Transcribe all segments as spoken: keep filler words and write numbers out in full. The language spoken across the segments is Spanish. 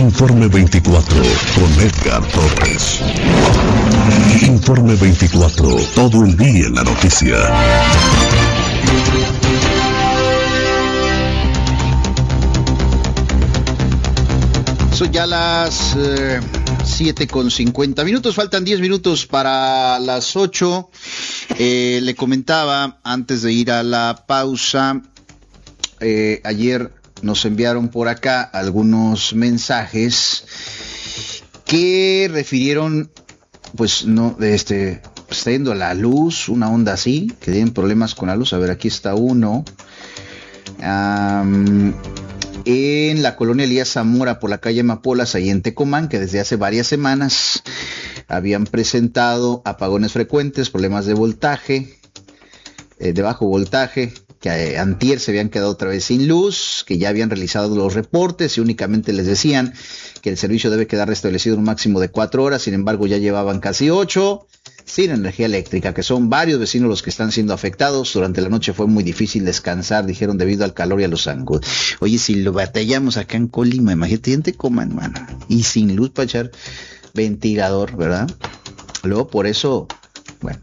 Informe veinticuatro con Edgar Torres. Informe veinticuatro, todo el día en la noticia. Son ya las eh, siete con cincuenta minutos, faltan diez minutos para las ocho. Eh, le comentaba antes de ir a la pausa, eh, ayer nos enviaron por acá algunos mensajes que refirieron, pues no, este, está yendo la luz, una onda así, que tienen problemas con la luz. A ver, aquí está uno. Um, en la colonia Elías Zamora, por la calle Amapolas, ahí en Tecomán, que desde hace varias semanas habían presentado apagones frecuentes, problemas de voltaje, eh, de bajo voltaje, que eh, antier se habían quedado otra vez sin luz, que ya habían realizado los reportes y únicamente les decían que el servicio debe quedar restablecido en un máximo de cuatro horas, sin embargo ya llevaban casi ocho, sin energía eléctrica, que son varios vecinos los que están siendo afectados. Durante la noche fue muy difícil descansar, dijeron, debido al calor y a los zancudos. Oye, si lo batallamos acá en Colima, imagínate, en Tecomán, hermano, y sin luz para echar ventilador, ¿verdad? Luego por eso, bueno,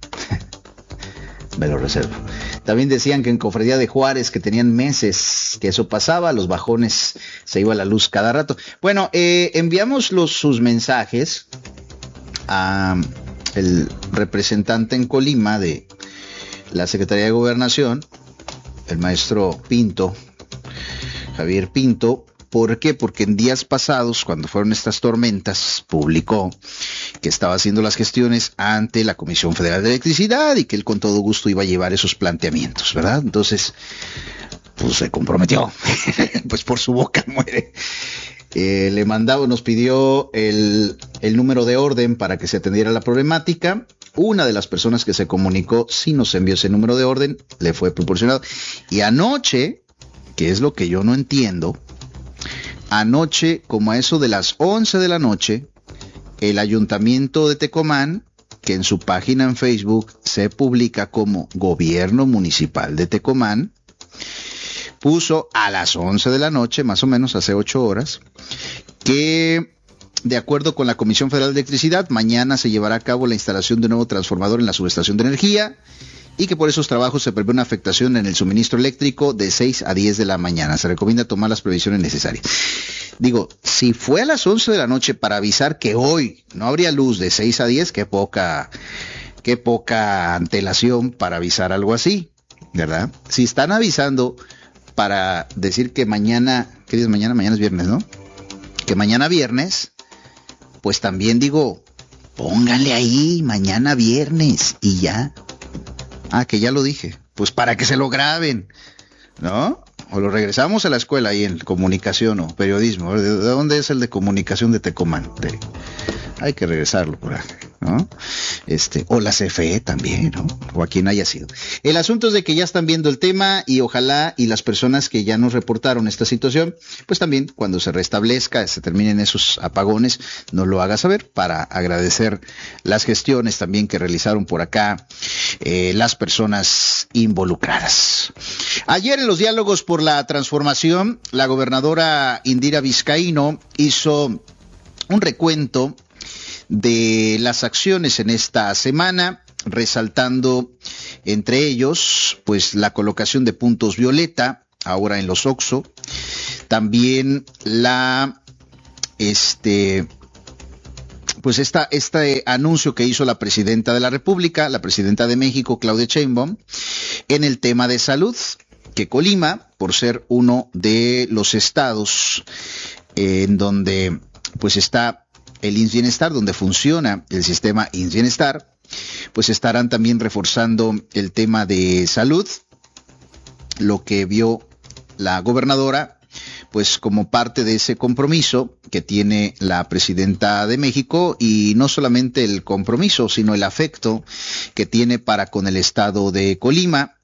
me lo reservo. También decían que en Cofradía de Juárez, que tenían meses que eso pasaba, los bajones, se iba la luz cada rato. Bueno, eh, enviamos los, sus mensajes a el representante en Colima de la Secretaría de Gobernación, el maestro Pinto, Javier Pinto. ¿Por qué? Porque en días pasados, cuando fueron estas tormentas, publicó que estaba haciendo las gestiones ante la Comisión Federal de Electricidad y que él con todo gusto iba a llevar esos planteamientos, ¿verdad? Entonces, pues se comprometió, pues por su boca muere. Eh, le mandaba, nos pidió el, el número de orden para que se atendiera la problemática. Una de las personas que se comunicó sí nos envió ese número de orden, le fue proporcionado. Y anoche, que es lo que yo no entiendo, anoche, como a eso de las once de la noche, el Ayuntamiento de Tecomán, que en su página en Facebook se publica como Gobierno Municipal de Tecomán, puso a las once de la noche, más o menos hace ocho horas, que de acuerdo con la Comisión Federal de Electricidad, mañana se llevará a cabo la instalación de un nuevo transformador en la subestación de energía y que por esos trabajos se prevé una afectación en el suministro eléctrico de seis a diez de la mañana. Se recomienda tomar las previsiones necesarias. Digo, si fue a las once de la noche para avisar que hoy no habría luz de seis a diez, qué poca, qué poca antelación para avisar algo así, ¿verdad? Si están avisando para decir que mañana, ¿qué día es mañana? Mañana es viernes, ¿no? Que mañana viernes, pues también digo, pónganle ahí, mañana viernes, y ya. Ah, que ya lo dije, pues para que se lo graben, ¿no? O lo regresamos a la escuela ahí en comunicación o periodismo. ¿De dónde es el de comunicación de Tecomán? De... Hay que regresarlo por ahí, ¿no? Este, o la C F E también, ¿no? O a quien haya sido. El asunto es de que ya están viendo el tema y ojalá y las personas que ya nos reportaron esta situación, pues también cuando se restablezca, se terminen esos apagones, nos lo haga saber para agradecer las gestiones también que realizaron por acá eh, las personas involucradas. Ayer en los diálogos por la transformación, la gobernadora Indira Vizcaíno hizo un recuento de las acciones en esta semana, resaltando entre ellos, pues la colocación de puntos violeta, ahora en los Oxxo, también la, este, pues esta, este anuncio que hizo la presidenta de la República, la presidenta de México, Claudia Sheinbaum, en el tema de salud, que Colima, por ser uno de los estados eh, en donde pues está el I M S S Bienestar, donde funciona el sistema I M S S Bienestar, pues estarán también reforzando el tema de salud, lo que vio la gobernadora, pues como parte de ese compromiso que tiene la presidenta de México, y no solamente el compromiso, sino el afecto que tiene para con el estado de Colima,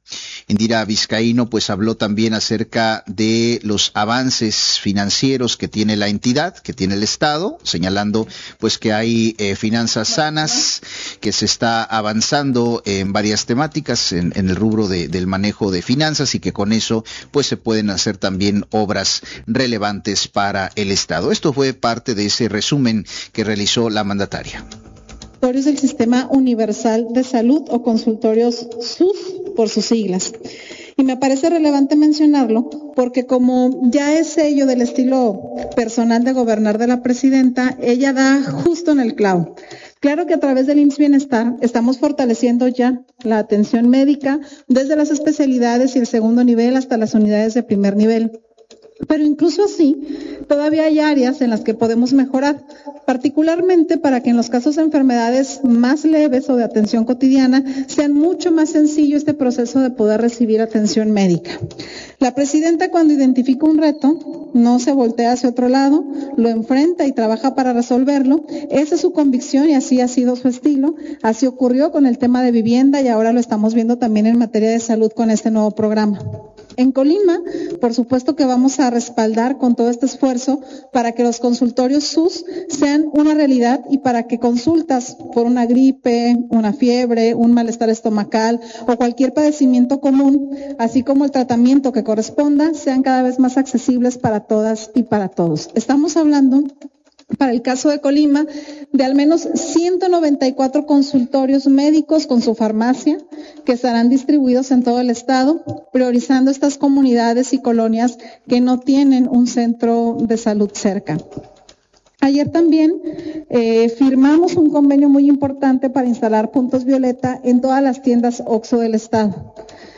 Indira Vizcaíno pues habló también acerca de los avances financieros que tiene la entidad, que tiene el Estado, señalando pues que hay eh, finanzas sanas, que se está avanzando en varias temáticas en, en el rubro de, del manejo de finanzas y que con eso pues se pueden hacer también obras relevantes para el Estado. Esto fue parte de ese resumen que realizó la mandataria. Del Sistema Universal de Salud o consultorios S U S por sus siglas. Y me parece relevante mencionarlo porque como ya es sello del estilo personal de gobernar de la presidenta, ella da justo en el clavo. Claro que a través del I M S S Bienestar estamos fortaleciendo ya la atención médica desde las especialidades y el segundo nivel hasta las unidades de primer nivel. Pero incluso así, todavía hay áreas en las que podemos mejorar, particularmente para que en los casos de enfermedades más leves o de atención cotidiana sea mucho más sencillo este proceso de poder recibir atención médica. La presidenta, cuando identifica un reto, no se voltea hacia otro lado, lo enfrenta y trabaja para resolverlo. Esa es su convicción y así ha sido su estilo. Así ocurrió con el tema de vivienda y ahora lo estamos viendo también en materia de salud con este nuevo programa. En Colima, por supuesto que vamos a respaldar con todo este esfuerzo para que los consultorios S U S sean una realidad y para que consultas por una gripe, una fiebre, un malestar estomacal o cualquier padecimiento común, así como el tratamiento que corresponda, sean cada vez más accesibles para todas y para todos. Estamos hablando, para el caso de Colima, de al menos ciento noventa y cuatro consultorios médicos con su farmacia que estarán distribuidos en todo el estado, priorizando estas comunidades y colonias que no tienen un centro de salud cerca. Ayer también eh, firmamos un convenio muy importante para instalar puntos violeta en todas las tiendas OXXO del estado.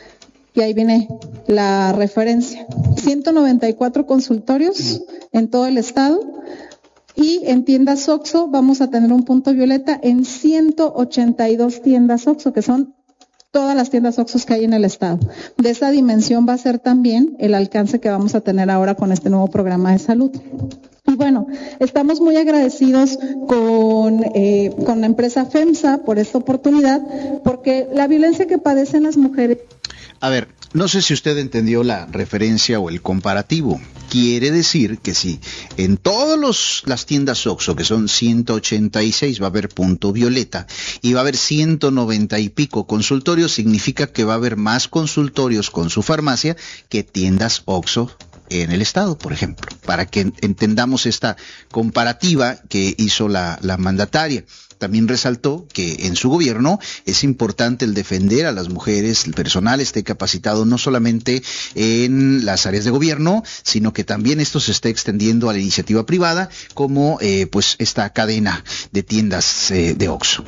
Y ahí viene la referencia. ciento noventa y cuatro consultorios en todo el estado. Y en tiendas OXXO vamos a tener un punto violeta en ciento ochenta y dos tiendas OXXO, que son todas las tiendas OXXO que hay en el estado. De esa dimensión va a ser también el alcance que vamos a tener ahora con este nuevo programa de salud. Y bueno, estamos muy agradecidos con, eh, con la empresa FEMSA por esta oportunidad, porque la violencia que padecen las mujeres... A ver, no sé si usted entendió la referencia o el comparativo. Quiere decir que si en todas las tiendas OXXO, que son ciento ochenta y seis, va a haber punto violeta y va a haber ciento noventa y pico consultorios, significa que va a haber más consultorios con su farmacia que tiendas OXXO en el estado, por ejemplo, para que entendamos esta comparativa que hizo la, la mandataria. También resaltó que en su gobierno es importante el defender a las mujeres, el personal esté capacitado no solamente en las áreas de gobierno, sino que también esto se esté extendiendo a la iniciativa privada, como eh, pues esta cadena de tiendas eh, de OXXO.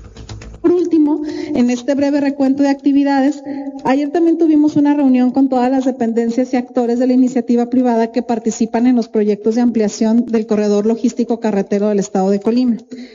Por último, en este breve recuento de actividades, ayer también tuvimos una reunión con todas las dependencias y actores de la iniciativa privada que participan en los proyectos de ampliación del corredor logístico carretero del estado de Colima.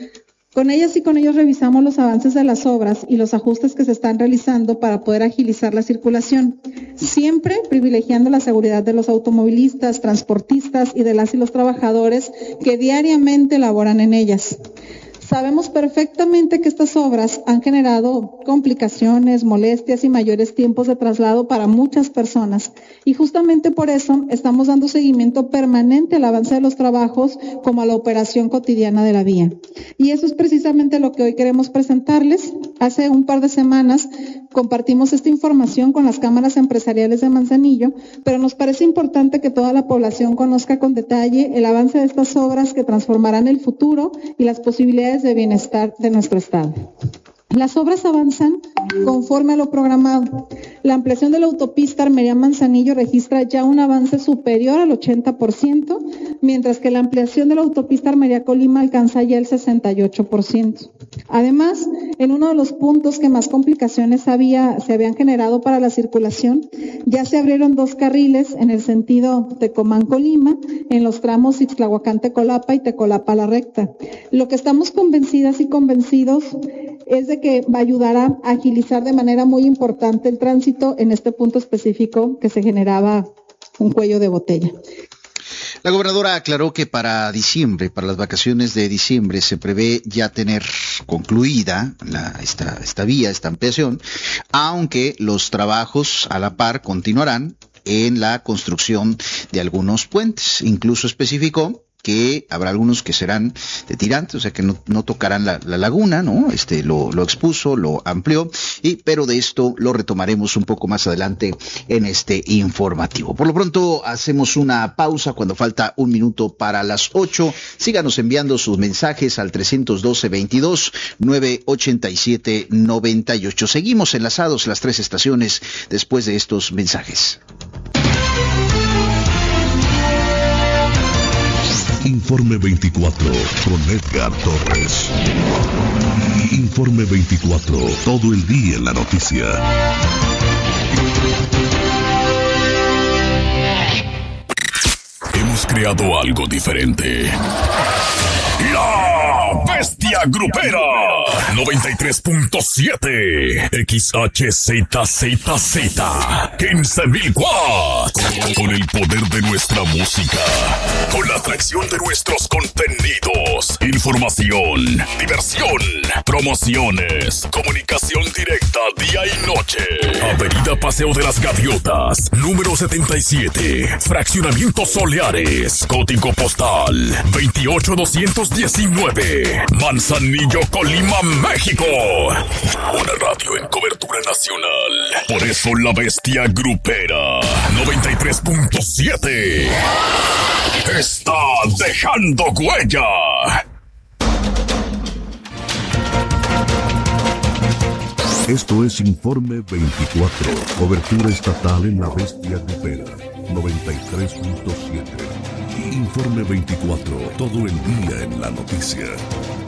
Con ellas y con ellos revisamos los avances de las obras y los ajustes que se están realizando para poder agilizar la circulación, siempre privilegiando la seguridad de los automovilistas, transportistas y de las y los trabajadores que diariamente laboran en ellas. Sabemos perfectamente que estas obras han generado complicaciones, molestias y mayores tiempos de traslado para muchas personas y justamente por eso estamos dando seguimiento permanente al avance de los trabajos como a la operación cotidiana de la vía. Y eso es precisamente lo que hoy queremos presentarles. Hace un par de semanas compartimos esta información con las cámaras empresariales de Manzanillo, pero nos parece importante que toda la población conozca con detalle el avance de estas obras que transformarán el futuro y las posibilidades de bienestar de nuestro estado. Las obras avanzan conforme a lo programado. La ampliación de la autopista Armería-Manzanillo registra ya un avance superior al ochenta por ciento, mientras que la ampliación de la autopista Armería-Colima alcanza ya el sesenta y ocho por ciento. Además, en uno de los puntos que más complicaciones había, se habían generado para la circulación, ya se abrieron dos carriles en el sentido Tecomán-Colima, en los tramos Ixtlahuacán-Tecolapa y Tecolapa-La Recta. Lo que estamos convencidas y convencidos es de que va a ayudar a agilizar de manera muy importante el tránsito en este punto específico que se generaba un cuello de botella. La gobernadora aclaró que para diciembre, para las vacaciones de diciembre, se prevé ya tener concluida la, esta, esta vía, esta ampliación, aunque los trabajos a la par continuarán en la construcción de algunos puentes. Incluso especificó que habrá algunos que serán de tirantes, o sea que no, no tocarán la, la laguna, ¿no? Este lo, lo expuso, lo amplió, y pero de esto lo retomaremos un poco más adelante en este informativo. Por lo pronto hacemos una pausa cuando falta un minuto para las ocho. Síganos enviando sus mensajes al trescientos doce, veintidós, novecientos ochenta y siete, noventa y ocho. Seguimos enlazados las tres estaciones después de estos mensajes. Informe veinticuatro con Edgar Torres. Informe veinticuatro, todo el día en la noticia. Hemos creado algo diferente. La Bestia Grupera noventa y tres punto siete X H Z Z Z quince mil watts. Con el poder de nuestra música, con la atracción de nuestros contenidos, información, diversión, promociones, comunicación directa día y noche. Avenida Paseo de las Gaviotas, número setenta y siete, Fraccionamiento Soleares, código postal veintiocho doscientos diecinueve, Manzanillo, Colima, México. Una radio en cobertura nacional. Por eso la Bestia Grupera noventa y tres punto siete está dejando huella. Esto es Informe veinticuatro, cobertura estatal en la Bestia Grupera noventa y tres punto siete. Informe veinticuatro, todo el día en la noticia.